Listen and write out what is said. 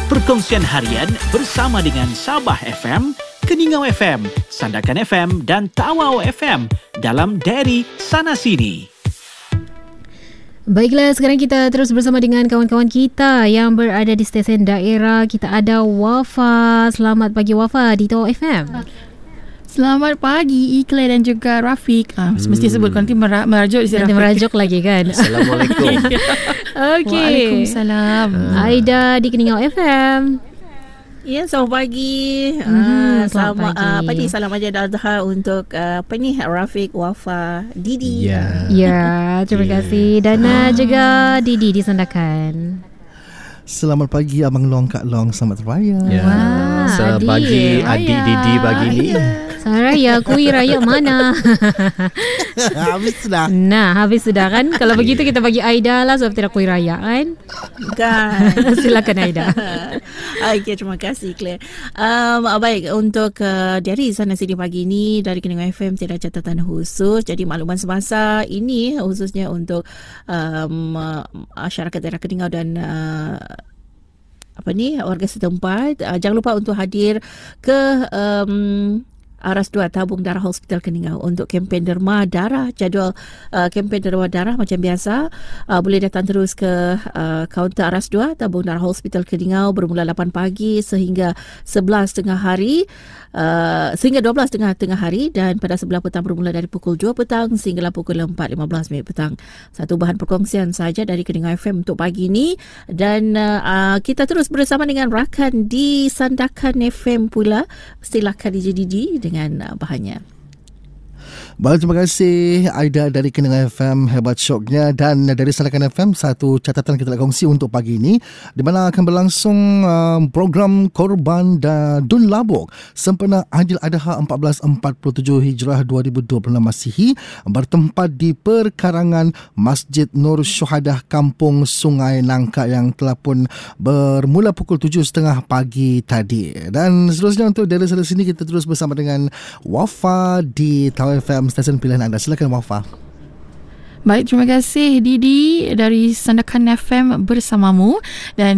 Perkongsian harian bersama dengan Sabah FM, Keningau FM, Sandakan FM dan Tawau FM dalam Diary Sana Sini. Baiklah, sekarang kita terus bersama dengan kawan-kawan kita yang berada di stesen daerah. Kita ada Wafa. Selamat pagi Wafa di Tawau FM. Selamat pagi Iqlal dan juga Rafiq. Mesti sebut nanti merajuk di Nanti merajuk lagi kan. Assalamualaikum. Okey. Waalaikumsalam. Aida di Keningau FM. Ya, selamat pagi. Selamat pagi. Salam Aidil Adha untuk Rafiq, Wafa, Didi. Ya, terima kasih. Dan juga Didi di Sandakan. Selamat pagi Abang Long, Kak Long. Selamat Raya. Wah, Selamat pagi adik Didi pagi ni. Selamat Raya. Kuih raya mana? Habis sudah. Nah, habis sudah kan. Kalau begitu kita bagi Aida lah sebab tidak kuih raya kan. Kan. Silakan Aida. Okey, terima kasih Claire. Baik, untuk dari Sana Sini pagi ini dari Keningau FM tiada catatan khusus. Jadi makluman semasa ini khususnya untuk masyarakat daerah Keningau dan warga setempat, jangan lupa untuk hadir ke Aras 2 Tabung Darah Hospital Keningau untuk kempen derma darah. Jadual kempen derma darah macam biasa, boleh datang terus ke kaunter Aras 2 Tabung Darah Hospital Keningau bermula 8 pagi sehingga 11 tengah hari, sehingga 12 tengah hari, dan pada sebelah petang bermula dari pukul 2 petang sehinggalah pukul 4.15 petang. Satu bahan perkongsian saja dari Keningau FM untuk pagi ini. Dan kita terus bersama dengan rakan di Sandakan FM pula. Silakan DJ Didi dengan bahannya. Baik, terima kasih Aida dari Keningau FM, hebat syoknya. Dan dari Sandakan FM, satu catatan kita nak kongsi untuk pagi ini, di mana akan berlangsung program Korban Dun Labuk sempena Aidil Adha 1447 Hijrah 2026 Masihi, bertempat di perkarangan Masjid Nur Syuhadah Kampung Sungai Nangka yang telah pun bermula pukul 7.30 pagi tadi. Dan seterusnya untuk dari sana sini kita terus bersama dengan Wafa di Tawau FM, stesen pilihan anda. Silakan Wafa. Baik, terima kasih Didi dari Sandakan FM bersamamu. Dan